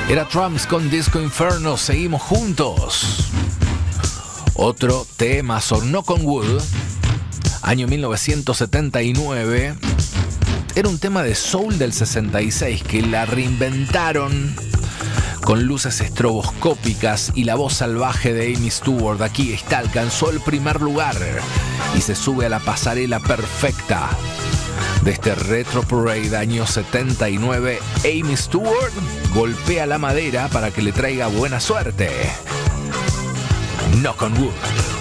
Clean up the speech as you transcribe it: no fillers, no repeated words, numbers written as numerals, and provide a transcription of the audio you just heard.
Era Trumps con Disco Inferno, seguimos juntos. Otro tema, Knock on Wood, año 1979. Era un tema de soul del 66 que la reinventaron con luces estroboscópicas y la voz salvaje de Amy Stewart. Aquí está, alcanzó el primer lugar y se sube a la pasarela perfecta de este Retro Parade año 79. Amy Stewart golpea la madera para que le traiga buena suerte. Knock on Wood.